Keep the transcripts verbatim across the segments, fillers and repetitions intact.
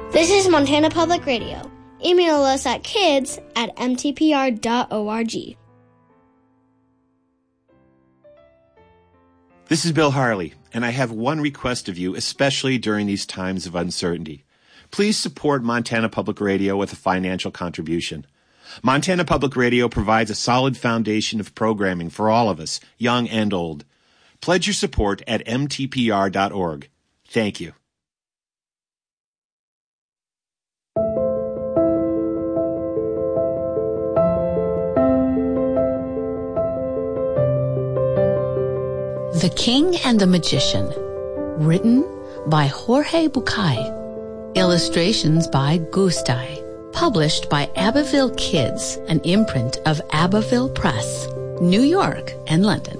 This is Montana Public Radio. Email us at kids at m t p r dot org. This is Bill Harley, and I have one request of you, especially during these times of uncertainty. Please support Montana Public Radio with a financial contribution. Montana Public Radio provides a solid foundation of programming for all of us, young and old. Pledge your support at m t p r dot org. Thank you. The King and the Magician, written by Jorge Bucay, illustrations by Gustai, published by Abbeville Kids, an imprint of Abbeville Press, New York and London.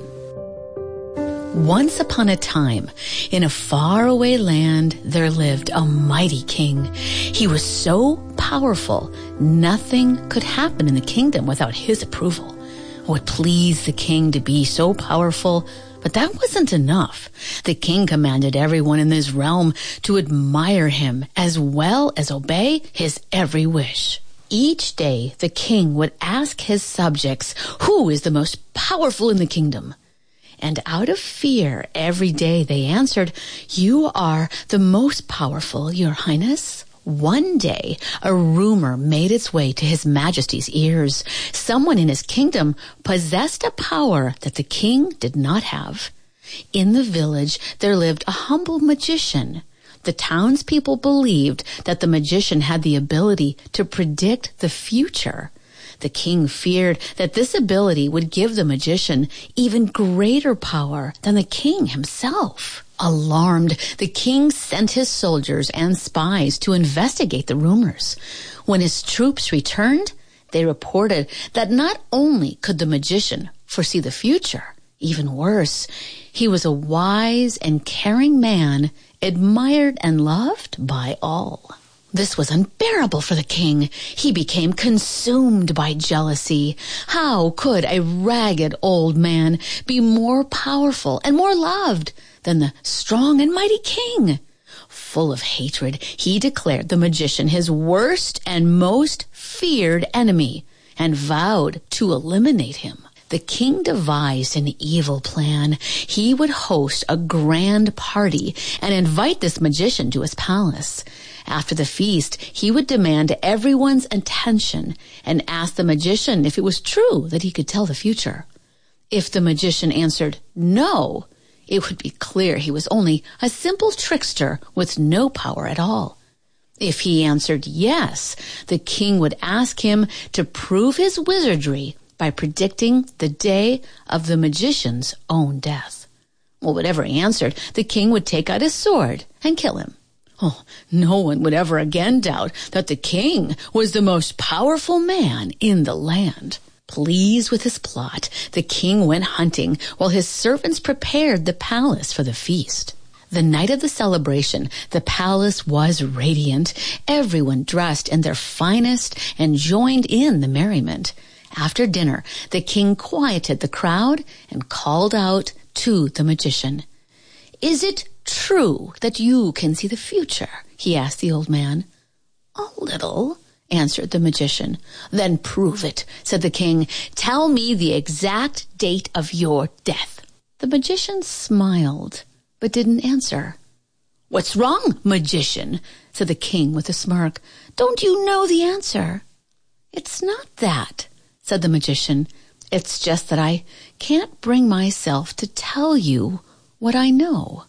Once upon a time, in a faraway land, there lived a mighty king. He was so powerful, nothing could happen in the kingdom without his approval. Oh, it pleased the king to be so powerful, but that wasn't enough. The king commanded everyone in his realm to admire him as well as obey his every wish. Each day, the king would ask his subjects, who is the most powerful in the kingdom? And out of fear, every day they answered, you are the most powerful, your highness. One day, a rumor made its way to His Majesty's ears. Someone in his kingdom possessed a power that the king did not have. In the village, there lived a humble magician. The townspeople believed that the magician had the ability to predict the future. The king feared that this ability would give the magician even greater power than the king himself. Alarmed, the king sent his soldiers and spies to investigate the rumors. When his troops returned, they reported that not only could the magician foresee the future, even worse, he was a wise and caring man, admired and loved by all. This was unbearable for the king. He became consumed by jealousy. How could a ragged old man be more powerful and more loved than the strong and mighty king? Full of hatred, he declared the magician his worst and most feared enemy and vowed to eliminate him. The king devised an evil plan. He would host a grand party and invite this magician to his palace. After the feast, he would demand everyone's attention and ask the magician if it was true that he could tell the future. If the magician answered no, it would be clear he was only a simple trickster with no power at all. If he answered yes, the king would ask him to prove his wizardry by predicting the day of the magician's own death. Well, whatever he answered, the king would take out his sword and kill him. Oh, no one would ever again doubt that the king was the most powerful man in the land. Pleased with his plot, the king went hunting while his servants prepared the palace for the feast. The night of the celebration, the palace was radiant. Everyone dressed in their finest and joined in the merriment. After dinner, the king quieted the crowd and called out to the magician. "Is it true that you can see the future?" he asked the old man. "A little," answered the magician. "Then prove it," said the king. "Tell me the exact date of your death." The magician smiled, but didn't answer. "What's wrong, magician?" said the king with a smirk. "Don't you know the answer?" "It's not that," said the magician. "It's just that I can't bring myself to tell you what I know."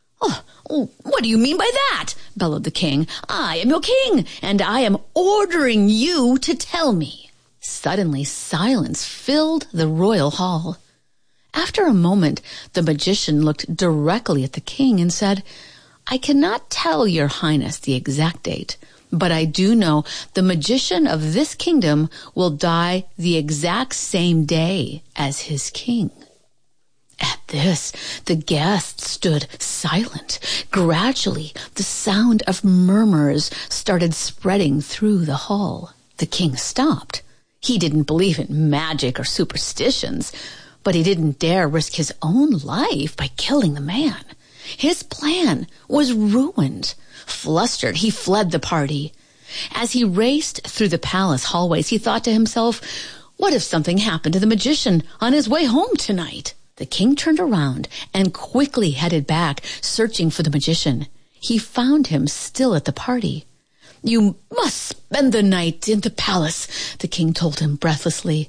"Oh, what do you mean by that?" bellowed the king. "I am your king, and I am ordering you to tell me." Suddenly, silence filled the royal hall. After a moment, the magician looked directly at the king and said, "I cannot tell your highness the exact date, but I do know the magician of this kingdom will die the exact same day as his king." At this, the guests stood silent. Gradually, the sound of murmurs started spreading through the hall. The king stopped. He didn't believe in magic or superstitions, but he didn't dare risk his own life by killing the man. His plan was ruined. Flustered, he fled the party. As he raced through the palace hallways, he thought to himself, what if something happened to the magician on his way home tonight? The king turned around and quickly headed back, searching for the magician. He found him still at the party. You must spend the night in the palace, the king told him breathlessly.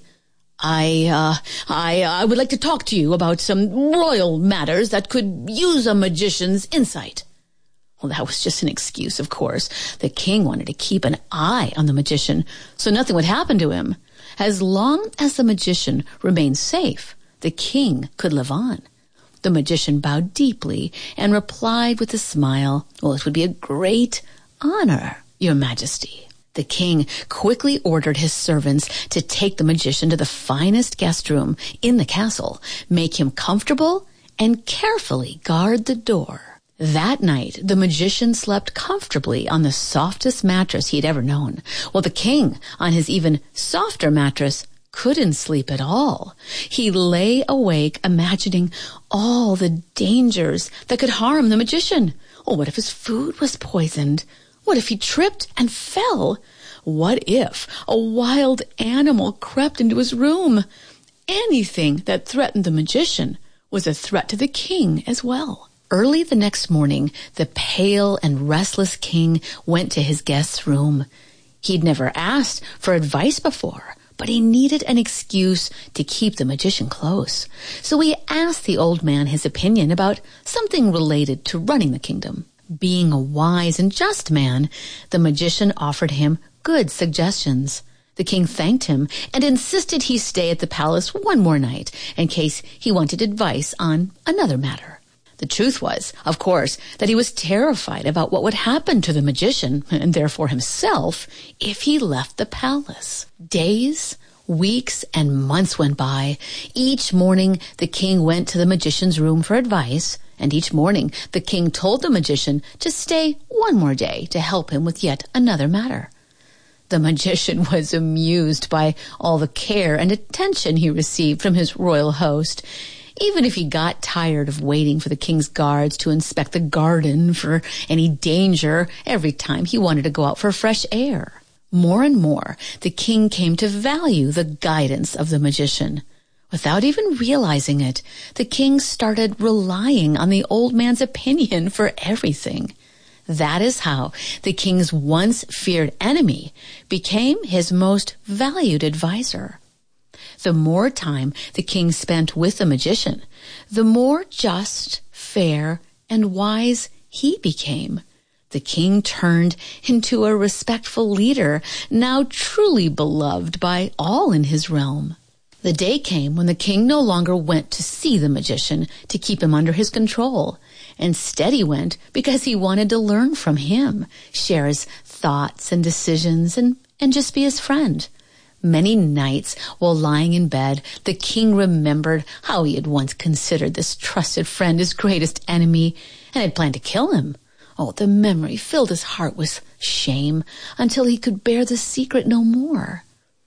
I, uh, I, I would like to talk to you about some royal matters that could use a magician's insight. Well, that was just an excuse, of course. The king wanted to keep an eye on the magician so nothing would happen to him. As long as the magician remained safe, the king could live on. The magician bowed deeply and replied with a smile, well, it would be a great honor, Your Majesty. The king quickly ordered his servants to take the magician to the finest guest room in the castle, make him comfortable, and carefully guard the door. That night, the magician slept comfortably on the softest mattress he'd ever known, while the king, on his even softer mattress, couldn't sleep at all. He lay awake imagining all the dangers that could harm the magician. Oh, what if his food was poisoned? What if he tripped and fell? What if a wild animal crept into his room? Anything that threatened the magician was a threat to the king as well. Early the next morning, the pale and restless king went to his guest's room. He'd never asked for advice before, but he needed an excuse to keep the magician close. So he asked the old man his opinion about something related to running the kingdom. Being a wise and just man, the magician offered him good suggestions. The king thanked him and insisted he stay at the palace one more night in case he wanted advice on another matter. The truth was, of course, that he was terrified about what would happen to the magician, and therefore himself, if he left the palace. Days, weeks, and months went by. Each morning, the king went to the magician's room for advice, and each morning, the king told the magician to stay one more day to help him with yet another matter. The magician was amused by all the care and attention he received from his royal host. Even if he got tired of waiting for the king's guards to inspect the garden for any danger every time he wanted to go out for fresh air. More and more, the king came to value the guidance of the magician. Without even realizing it, the king started relying on the old man's opinion for everything. That is how the king's once feared enemy became his most valued advisor. The more time the king spent with the magician, the more just, fair, and wise he became. The king turned into a respectful leader, now truly beloved by all in his realm. The day came when the king no longer went to see the magician to keep him under his control. Instead, he went because he wanted to learn from him, share his thoughts and decisions, and, and just be his friend. Many nights, while lying in bed, the king remembered how he had once considered this trusted friend his greatest enemy and had planned to kill him. Oh, the memory filled his heart with shame until he could bear the secret no more.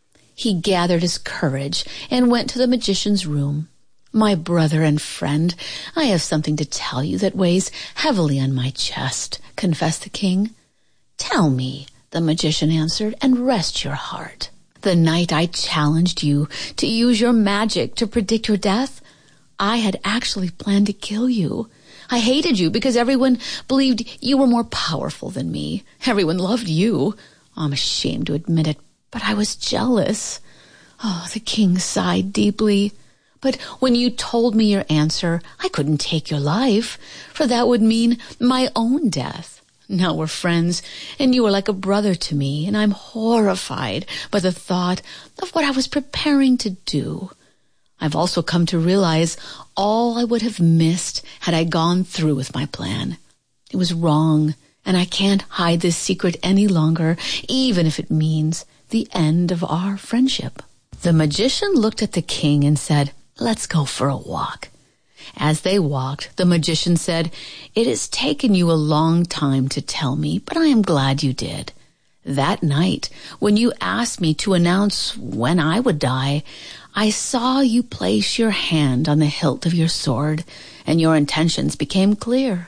He gathered his courage and went to the magician's room. My brother and friend, I have something to tell you that weighs heavily on my chest, confessed the king. Tell me, the magician answered, and rest your heart. The night I challenged you to use your magic to predict your death, I had actually planned to kill you. I hated you because everyone believed you were more powerful than me. Everyone loved you. I'm ashamed to admit it, but I was jealous. Oh, the king sighed deeply. But when you told me your answer, I couldn't take your life, for that would mean my own death. Now we're friends, and you are like a brother to me, and I'm horrified by the thought of what I was preparing to do. I've also come to realize all I would have missed had I gone through with my plan. It was wrong, and I can't hide this secret any longer, even if it means the end of our friendship. The magician looked at the king and said, Let's go for a walk. As they walked, the magician said, It has taken you a long time to tell me, but I am glad you did. That night, when you asked me to announce when I would die, I saw you place your hand on the hilt of your sword, and your intentions became clear.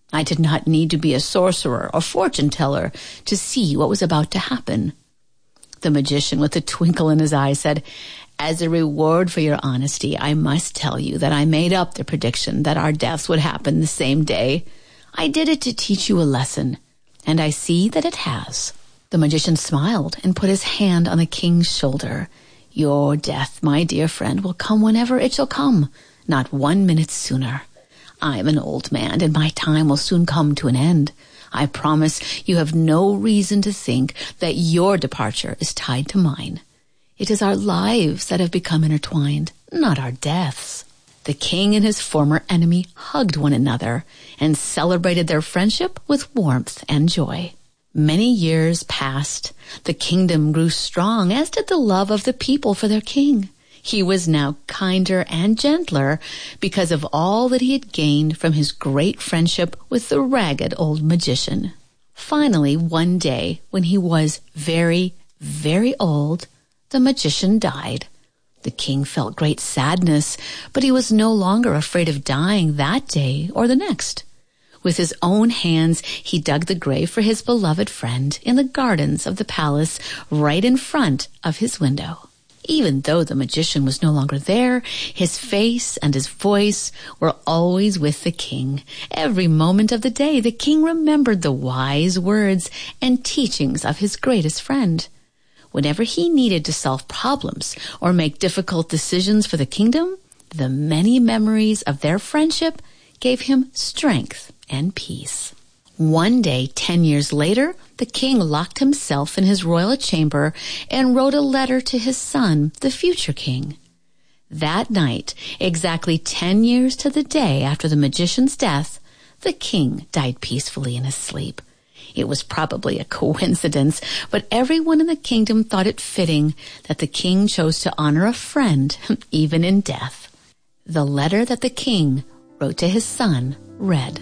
I did not need to be a sorcerer or fortune teller to see what was about to happen. The magician, with a twinkle in his eye, said, "As a reward for your honesty, I must tell you that I made up the prediction that our deaths would happen the same day. I did it to teach you a lesson, and I see that it has." The magician smiled and put his hand on the king's shoulder. "Your death, my dear friend, will come whenever it shall come, not one minute sooner. I am an old man, and my time will soon come to an end. I promise you have no reason to think that your departure is tied to mine. It is our lives that have become intertwined, not our deaths." The king and his former enemy hugged one another and celebrated their friendship with warmth and joy. Many years passed. The kingdom grew strong, as did the love of the people for their king. He was now kinder and gentler because of all that he had gained from his great friendship with the ragged old magician. Finally, one day, when he was very, very old, the magician died. The king felt great sadness, but he was no longer afraid of dying that day or the next. With his own hands, he dug the grave for his beloved friend in the gardens of the palace right in front of his window. Even though the magician was no longer there, his face and his voice were always with the king. Every moment of the day, the king remembered the wise words and teachings of his greatest friend. Whenever he needed to solve problems or make difficult decisions for the kingdom, the many memories of their friendship gave him strength and peace. One day, ten years later, the king locked himself in his royal chamber and wrote a letter to his son, the future king. That night, exactly ten years to the day after the magician's death, the king died peacefully in his sleep. It was probably a coincidence, but everyone in the kingdom thought it fitting that the king chose to honor a friend, even in death. The letter that the king wrote to his son read,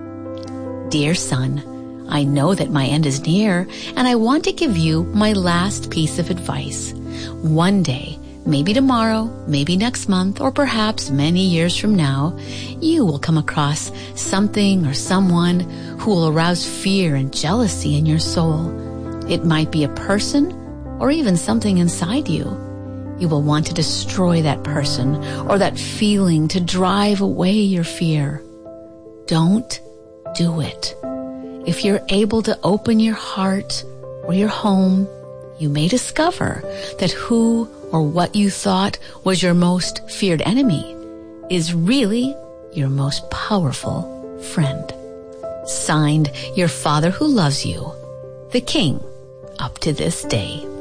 "Dear son, I know that my end is near, and I want to give you my last piece of advice. One day, maybe tomorrow, maybe next month, or perhaps many years from now, you will come across something or someone who will arouse fear and jealousy in your soul. It might be a person or even something inside you. You will want to destroy that person or that feeling to drive away your fear. Don't do it. If you're able to open your heart or your home, you may discover that who or what you thought was your most feared enemy is really your most powerful friend." Signed, your father who loves you, the king, up to this day.